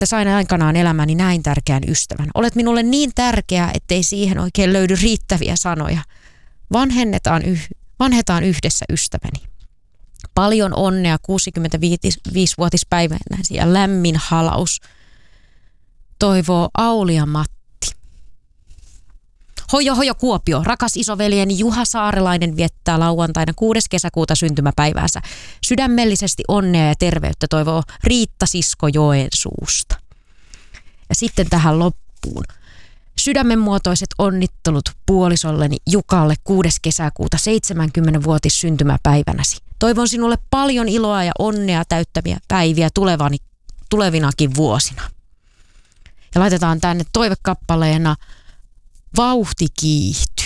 että sain aikanaan elämäni näin tärkeän ystävän. Olet minulle niin tärkeä, ettei siihen oikein löydy riittäviä sanoja. Vanhetaan yhdessä ystäväni. Paljon onnea 65-vuotispäivänäsi ja lämmin halaus. Toivoo Auli ja Matti. Hojo Kuopio. Rakas isoveljeni Juha Saarelainen viettää lauantaina 6. kesäkuuta syntymäpäiväänsä. Sydämellisesti onnea ja terveyttä toivoo Riitta Sisko Joensuusta. Ja sitten tähän loppuun. Sydämenmuotoiset onnittelut puolisolleni Jukalle 6. kesäkuuta 70-vuotis syntymäpäivänäsi. Toivon sinulle paljon iloa ja onnea täyttäviä päiviä tulevinakin vuosina. Ja laitetaan tänne toivekappaleena Vauhti kiihtyy.